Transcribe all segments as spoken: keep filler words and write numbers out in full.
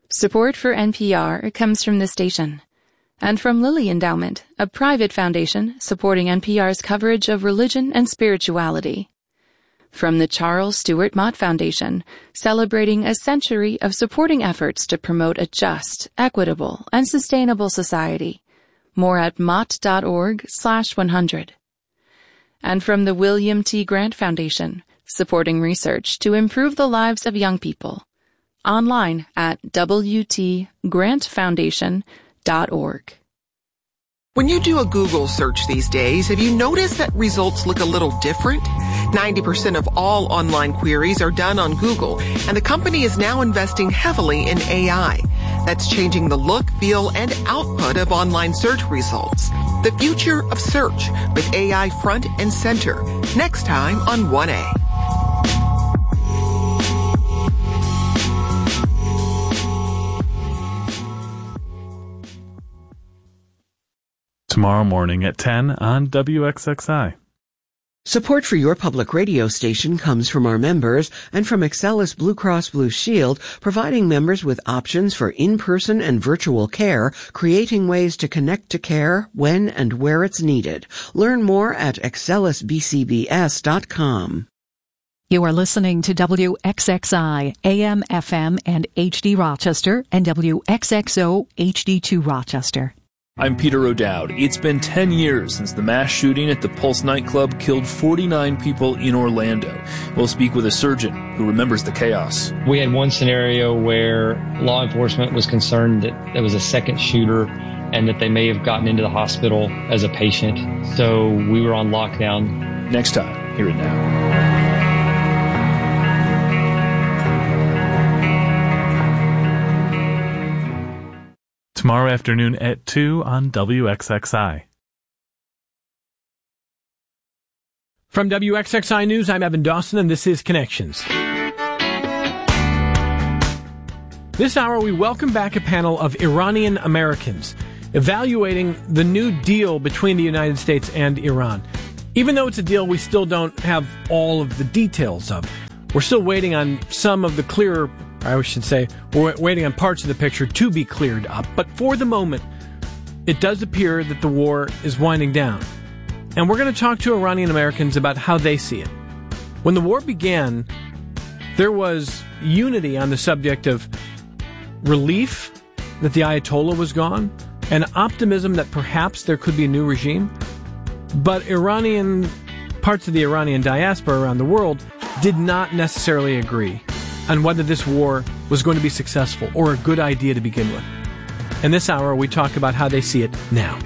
Support for N P R comes from this station and from Lilly Endowment, a private foundation supporting N P R's coverage of religion and spirituality. From the Charles Stewart Mott Foundation, celebrating a century of supporting efforts to promote a just, equitable, and sustainable society. More at mott.org slash 100. And from the William T. Grant Foundation, supporting research to improve the lives of young people. Online at w t grant foundation dot org. When you do a Google search these days, have you noticed that results look a little different? ninety percent of all online queries are done on Google, and the company is now investing heavily in A I. That's changing the look, feel, and output of online search results. The future of search with A I front and center. Next time on one A. Tomorrow morning at ten on W X X I. Support for your public radio station comes from our members and from Excellus Blue Cross Blue Shield, providing members with options for in-person and virtual care, creating ways to connect to care when and where it's needed. Learn more at excellus b c b s dot com. You are listening to W X X I, A M, F M, and H D Rochester, and W X X O, H D two Rochester. I'm Peter O'Dowd. It's been ten years since the mass shooting at the Pulse nightclub killed forty-nine people in Orlando. We'll speak with a surgeon who remembers the chaos. We had one scenario where law enforcement was concerned that there was a second shooter and that they may have gotten into the hospital as a patient. So we were on lockdown. Next time, Hear It Now. Tomorrow afternoon at two on W X X I. From W X X I News, I'm Evan Dawson, and this is Connections. This hour, we welcome back a panel of Iranian Americans evaluating the new deal between the United States and Iran. Even though it's a deal we still don't have all of the details of, we're still waiting on some of the clearer I should say, we're waiting on parts of the picture to be cleared up. But for the moment, it does appear that the war is winding down. And we're going to talk to Iranian Americans about how they see it. When the war began, there was unity on the subject of relief that the Ayatollah was gone and optimism that perhaps there could be a new regime. But Iranian, parts of the Iranian diaspora around the world did not necessarily agree on whether this war was going to be successful or a good idea to begin with. In this hour, we talk about how they see it now.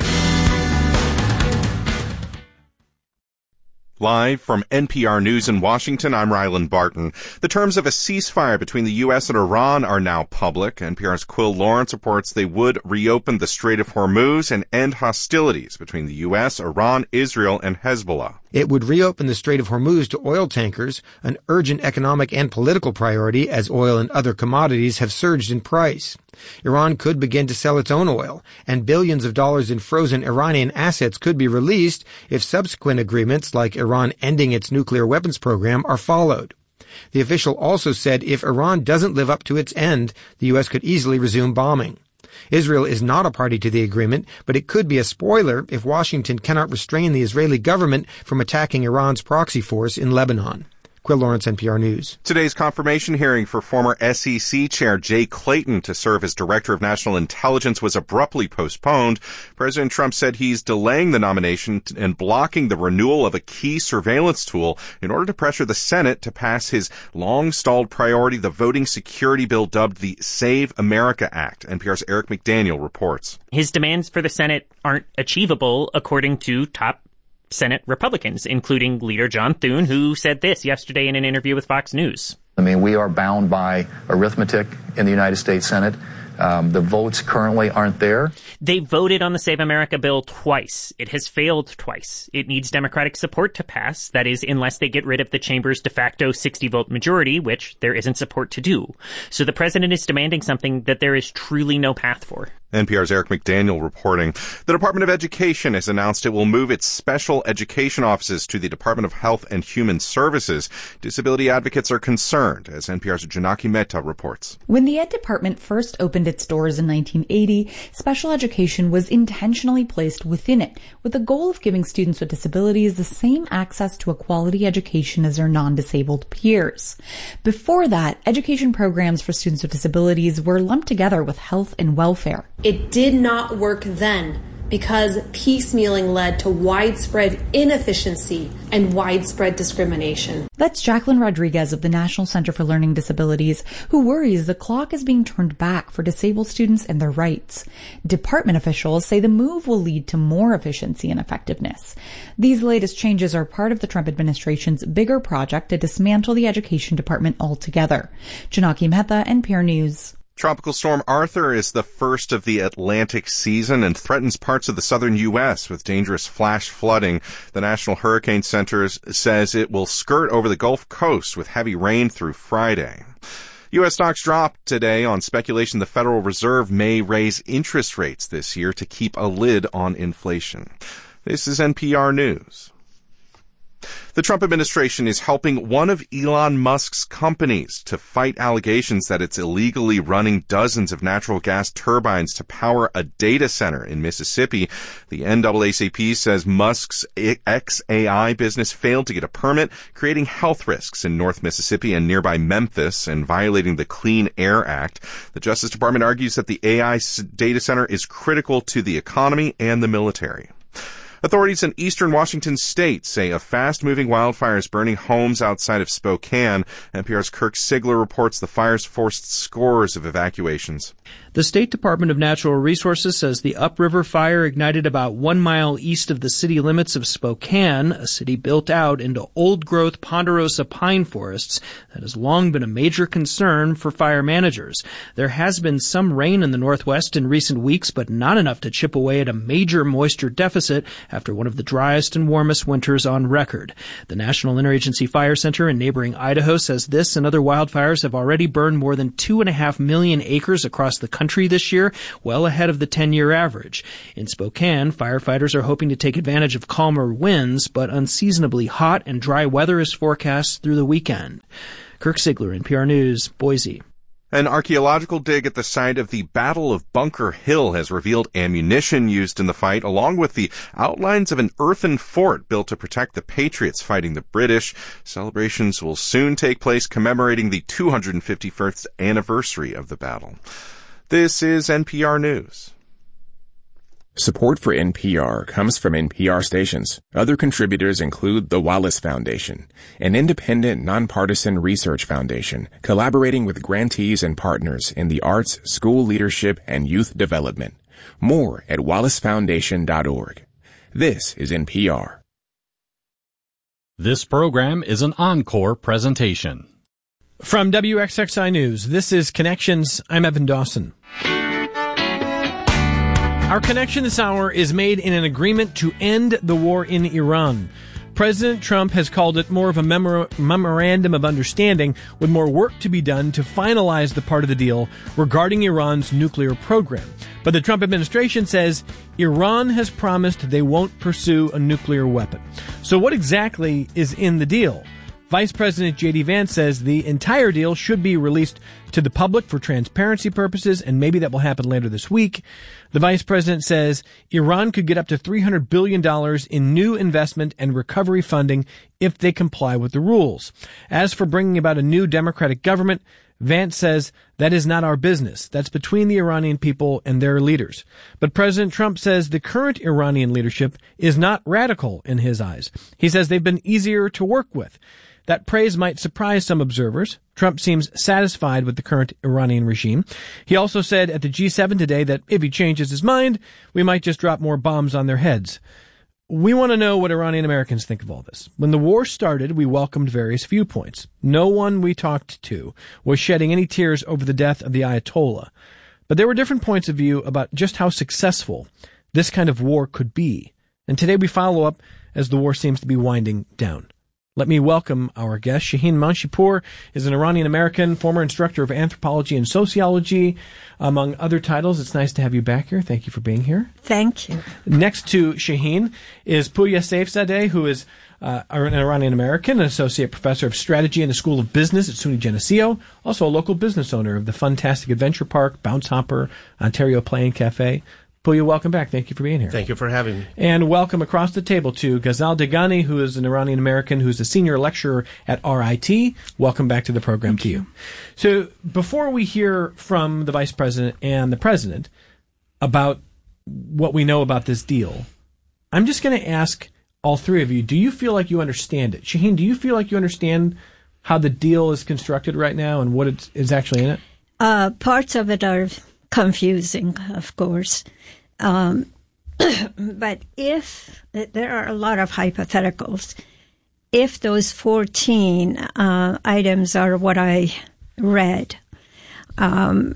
Live from N P R News in Washington, I'm Ryland Barton. The terms of a ceasefire between the U S and Iran are now public. N P R's Quill Lawrence reports they would reopen the Strait of Hormuz and end hostilities between the U S, Iran, Israel, and Hezbollah. It would reopen the Strait of Hormuz to oil tankers, an urgent economic and political priority as oil and other commodities have surged in price. Iran could begin to sell its own oil, and billions of dollars in frozen Iranian assets could be released if subsequent agreements like Iran ending its nuclear weapons program are followed. The official also said if Iran doesn't live up to its end, the U S could easily resume bombing. Israel is not a party to the agreement, but it could be a spoiler if Washington cannot restrain the Israeli government from attacking Iran's proxy force in Lebanon. Quill Lawrence, N P R News. Today's confirmation hearing for former S E C Chair Jay Clayton to serve as Director of National Intelligence was abruptly postponed. President Trump said he's delaying the nomination and blocking the renewal of a key surveillance tool in order to pressure the Senate to pass his long-stalled priority, the voting security bill dubbed the Save America Act. N P R's Eric McDaniel reports. His demands for the Senate aren't achievable, according to top Senate Republicans, including leader John Thune, who said this yesterday in an interview with Fox News. I mean, we are bound by arithmetic in the United States Senate. Um, the votes currently aren't there. They voted on the Save America bill twice. It has failed twice. It needs Democratic support to pass. That is, unless they get rid of the chamber's de facto sixty-vote majority, which there isn't support to do. So the president is demanding something that there is truly no path for. N P R's Eric McDaniel reporting. The Department of Education has announced it will move its special education offices to the Department of Health and Human Services. Disability advocates are concerned, as N P R's Janaki Mehta reports. When the Ed Department first opened its doors in nineteen eighty, special education was intentionally placed within it, with the goal of giving students with disabilities the same access to a quality education as their non-disabled peers. Before that, education programs for students with disabilities were lumped together with health and welfare. It did not work then because piecemealing led to widespread inefficiency and widespread discrimination. That's Jacqueline Rodriguez of the National Center for Learning Disabilities, who worries the clock is being turned back for disabled students and their rights. Department officials say the move will lead to more efficiency and effectiveness. These latest changes are part of the Trump administration's bigger project to dismantle the education department altogether. Janaki Mehta, N P R News. Tropical Storm Arthur is the first of the Atlantic season and threatens parts of the southern U S with dangerous flash flooding. The National Hurricane Center says it will skirt over the Gulf Coast with heavy rain through Friday. U S stocks dropped today on speculation the Federal Reserve may raise interest rates this year to keep a lid on inflation. This is N P R News. The Trump administration is helping one of Elon Musk's companies to fight allegations that it's illegally running dozens of natural gas turbines to power a data center in Mississippi. The N double A C P says Musk's X A I business failed to get a permit, creating health risks in North Mississippi and nearby Memphis and violating the Clean Air Act. The Justice Department argues that the A I data center is critical to the economy and the military. Authorities in eastern Washington state say a fast-moving wildfire is burning homes outside of Spokane. N P R's Kirk Sigler reports the fires forced scores of evacuations. The State Department of Natural Resources says the upriver fire ignited about one mile east of the city limits of Spokane, a city built out into old-growth ponderosa pine forests that has long been a major concern for fire managers. There has been some rain in the Northwest in recent weeks, but not enough to chip away at a major moisture deficit after one of the driest and warmest winters on record. The National Interagency Fire Center in neighboring Idaho says this and other wildfires have already burned more than two and a half million acres across the country this year, well ahead of the ten-year average. In Spokane, firefighters are hoping to take advantage of calmer winds, but unseasonably hot and dry weather is forecast through the weekend. Kirk Sigler, N P R News, Boise. An archaeological dig at the site of the Battle of Bunker Hill has revealed ammunition used in the fight, along with the outlines of an earthen fort built to protect the Patriots fighting the British. Celebrations will soon take place commemorating the two hundred fifty-first anniversary of the battle. This is N P R News. Support for N P R comes from N P R stations. Other contributors include the Wallace Foundation, an independent, nonpartisan research foundation collaborating with grantees and partners in the arts, school leadership, and youth development. More at wallace foundation dot org. This is N P R. This program is an encore presentation. From W X X I News, this is Connections. I'm Evan Dawson. Our connection this hour is made in an agreement to end the war in Iran. President Trump has called it more of a memor- memorandum of understanding, with more work to be done to finalize the part of the deal regarding Iran's nuclear program. But the Trump administration says Iran has promised they won't pursue a nuclear weapon. So what exactly is in the deal? Vice President J D Vance says the entire deal should be released to the public for transparency purposes, and maybe that will happen later this week. The vice president says Iran could get up to three hundred billion dollars in new investment and recovery funding if they comply with the rules. As for bringing about a new democratic government, Vance says that is not our business. That's between the Iranian people and their leaders. But President Trump says the current Iranian leadership is not radical in his eyes. He says they've been easier to work with. That praise might surprise some observers. Trump seems satisfied with the current Iranian regime. He also said at the G seven today that if he changes his mind, we might just drop more bombs on their heads. We want to know what Iranian Americans think of all this. When the war started, we welcomed various viewpoints. No one we talked to was shedding any tears over the death of the Ayatollah. But there were different points of view about just how successful this kind of war could be. And today we follow up as the war seems to be winding down. Let me welcome our guest. Shaheen Manshipur is an Iranian-American, former instructor of anthropology and sociology, among other titles. It's nice to have you back here. Thank you for being here. Thank you. Next to Shaheen is Pooya Saifzadeh, who is uh, an Iranian-American, an associate professor of strategy in the School of Business at SUNY Geneseo, also a local business owner of the Funtastic Adventure Park, Bounce Hopper, Ontario Play and Cafe. Pooya, welcome back. Thank you for being here. Thank you for having me. And welcome across the table to Ghazal Degani, who is an Iranian-American who's a senior lecturer at R I T. Welcome back to the program Thank to you. you. So before we hear from the Vice President and the President about what we know about this deal, I'm just going to ask all three of you, do you feel like you understand it? Shaheen, do you feel like you understand how the deal is constructed right now and what it's, is actually in it? Uh, parts of it are confusing, of course. Um, but if there are a lot of hypotheticals, if those fourteen uh, items are what I read, um,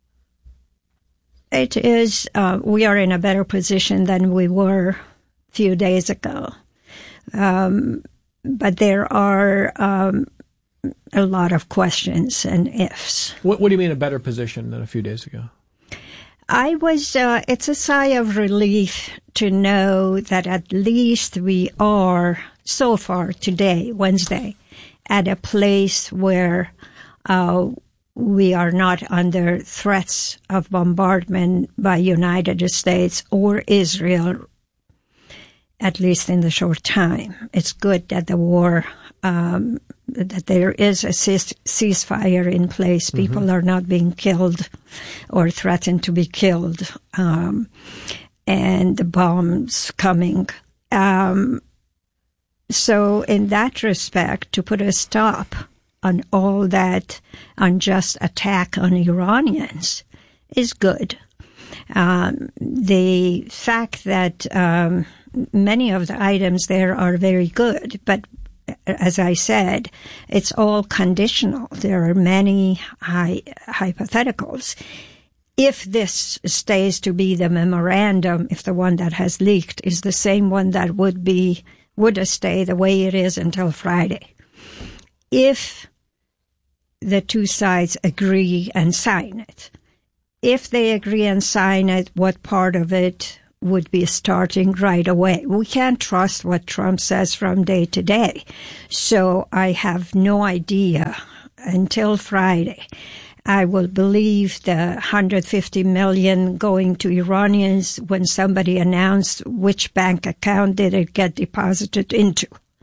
it is, uh, we are in a better position than we were a few days ago. Um, but there are um, a lot of questions and ifs. What, what do you mean a better position than a few days ago? I was, uh, it's a sigh of relief to know that at least we are, so far today, Wednesday, at a place where uh, we are not under threats of bombardment by United States or Israel, at least in the short time. It's good that the war, um, that there is a cease- ceasefire in place. People mm-hmm. are not being killed or threatened to be killed, um, and the bombs coming. Um, so in that respect, to put a stop on all that unjust attack on Iranians is good. Um, the fact that um, many of the items there are very good, but as I said, it's all conditional. There are many hi- hypotheticals. If this stays to be the memorandum, if the one that has leaked is the same one that would be, would stay the way it is until Friday. If the two sides agree and sign it, if they agree and sign it, what part of it would be starting right away? We can't trust what Trump says from day to day. So I have no idea until Friday. I will believe the one hundred fifty million going to Iranians when somebody announced which bank account did it get deposited into.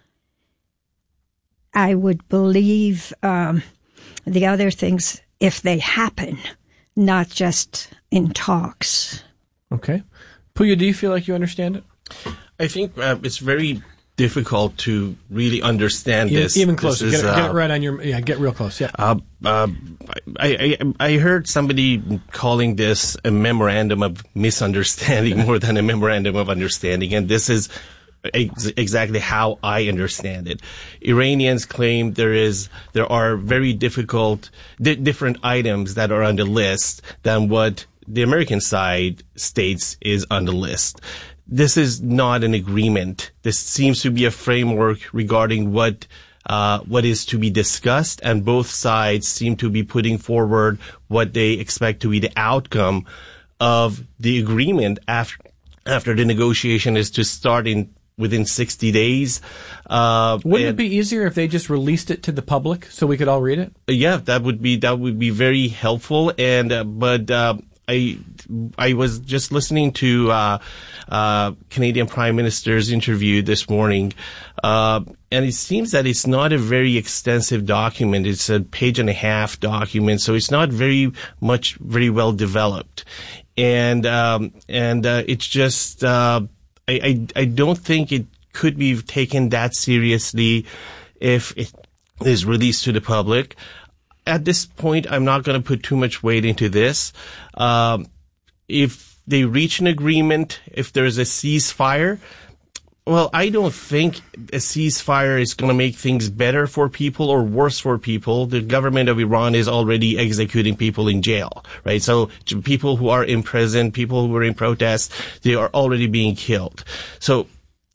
I would believe um, the other things if they happen, not just in talks. Okay. Pooya, do you feel like you understand it? I think uh, it's very difficult to really understand even, this. Even closer. This get, is, it, get uh, it right on your. Yeah, get real close. Yeah. Uh, uh, I, I I heard somebody calling this a memorandum of misunderstanding more than a memorandum of understanding, and this is ex- exactly how I understand it. Iranians claim there is there are very difficult di- different items that are on the list than what the American side states is on the list. This is not an agreement. This seems to be a framework regarding what uh what is to be discussed, and both sides seem to be putting forward what they expect to be the outcome of the agreement after after the negotiation is to start in within sixty days. Uh, Wouldn't it be easier if they just released it to the public so we could all read it? Yeah, that would be that would be very helpful. And uh, but uh, I I was just listening to uh, uh, Canadian Prime Minister's interview this morning, uh, and it seems that it's not a very extensive document. It's a page and a half document, so it's not very much very well developed, and um, and uh, it's just. Uh, I, I, I don't think it could be taken that seriously if it is released to the public. At this point, I'm not going to put too much weight into this. Um, if they reach an agreement, if there's a ceasefire, well, I don't think a ceasefire is going to make things better for people or worse for people. The government of Iran is already executing people in jail, right? So people who are in prison, people who are in protest, they are already being killed. So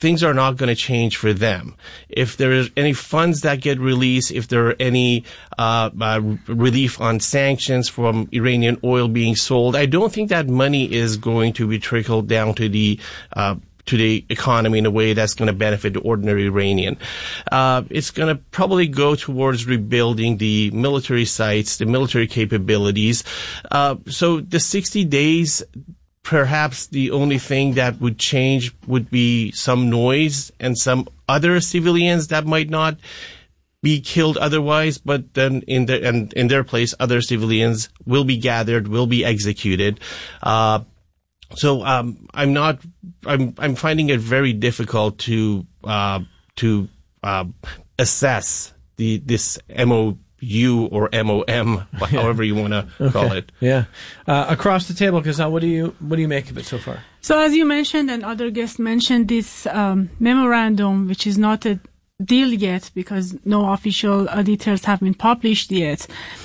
things are not going to change for them. If there is any funds that get released, if there are any uh, uh, relief on sanctions from Iranian oil being sold, I don't think that money is going to be trickled down to the uh, to the economy in a way that's going to benefit the ordinary Iranian. Uh, it's going to probably go towards rebuilding the military sites, the military capabilities. Uh, so the sixty days, perhaps the only thing that would change would be some noise and some other civilians that might not be killed otherwise, but then in their, and in their place, other civilians will be gathered, will be executed. Uh, so, um, I'm not, I'm, I'm finding it very difficult to, uh, to, uh, assess the, this M O U or M O M, however you want to okay. call it. Yeah. Uh, across the table, Ghazal, what do you what do you make of it so far? So as you mentioned and other guests mentioned, this um, memorandum, which is not a deal yet because no official uh, details have been published yet,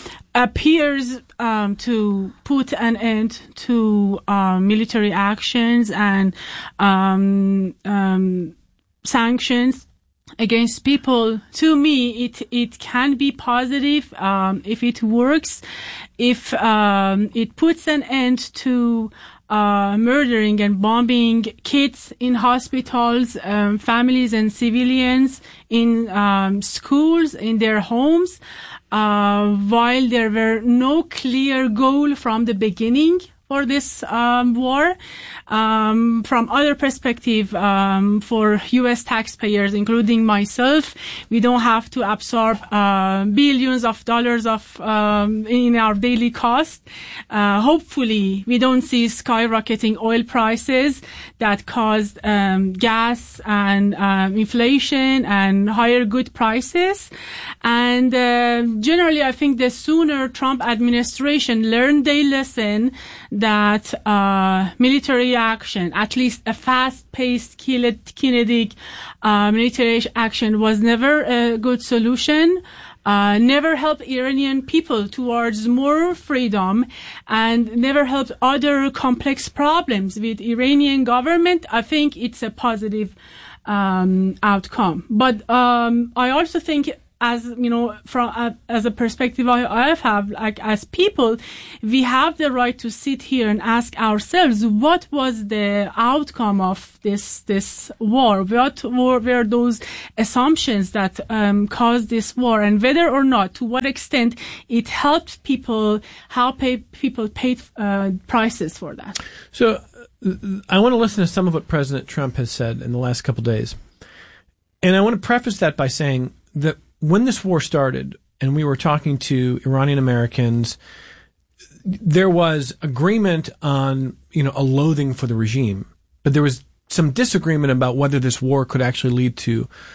appears um, to put an end to uh, military actions and um, um, sanctions against people. To me, it it can be positive um, if it works, if um, it puts an end to uh, murdering and bombing kids in hospitals, um, families and civilians in um, schools, in their homes, uh, while there were no clear goal from the beginning for this um, war. Um, from other perspective, um, for U S taxpayers, including myself, we don't have to absorb uh, billions of dollars of um, in our daily cost. Uh, hopefully, we don't see skyrocketing oil prices that caused um, gas and um, inflation and higher good prices. And uh, generally, I think the sooner Trump administration learned their lesson that uh, military action, at least a fast-paced, kinetic uh, military action, was never a good solution, uh, never helped Iranian people towards more freedom, and never helped other complex problems with Iranian government. I think it's a positive um, outcome. But um, I also think, as you know, from uh, as a perspective I, I have, like as people, we have the right to sit here and ask ourselves, what was the outcome of this this war? What were, were those assumptions that um, caused this war, and whether or not, to what extent it helped people, how pay, people paid uh, prices for that? So uh, I want to listen to some of what President Trump has said in the last couple of days, and I want to preface that by saying that when this war started and we were talking to Iranian Americans, there was agreement on, you know, a loathing for the regime, but there was some disagreement about whether this war could actually lead to